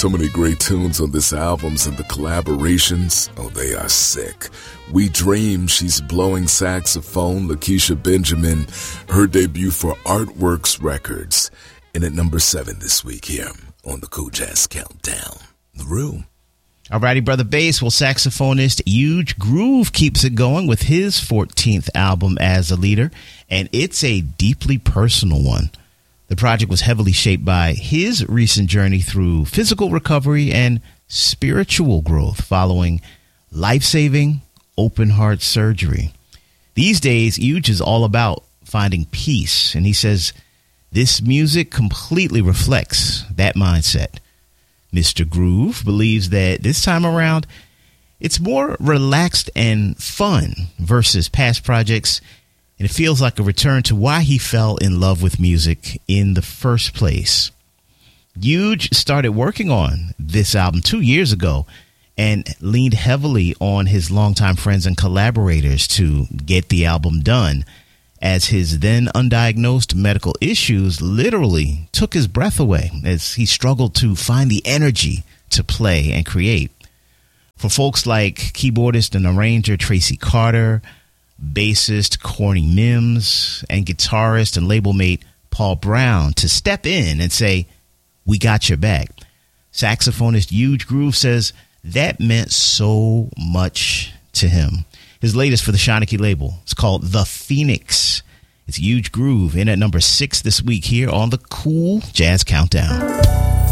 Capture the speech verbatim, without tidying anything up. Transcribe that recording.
so many great tunes on this album, and the collaborations, oh, they are sick. We Dream, she's blowing saxophone. Lakeisha Benjamin, her debut for Artworks Records. And at number seven this week here on the Cool Jazz Countdown, The Room. Alrighty, Brother Bass. Well, saxophonist Huge Groove keeps it going with his fourteenth album as a leader, and it's a deeply personal one. The project was heavily shaped by his recent journey through physical recovery and spiritual growth following life-saving open heart surgery. These days, Huge is all about finding peace, and he says this music completely reflects that mindset. Mister Groove believes that this time around, it's more relaxed and fun versus past projects, and it feels like a return to why he fell in love with music in the first place. Huge started working on this album two years ago and leaned heavily on his longtime friends and collaborators to get the album done, as his then undiagnosed medical issues literally took his breath away as he struggled to find the energy to play and create. For folks like keyboardist and arranger Tracy Carter, bassist Corny Mims, and guitarist and label mate Paul Brown to step in and say, "We got your back," saxophonist Huge Groove says that meant so much to him. His latest for the Shanachie label, it's called The Phoenix. It's Huge Groove in at number six this week here on the Cool Jazz Countdown.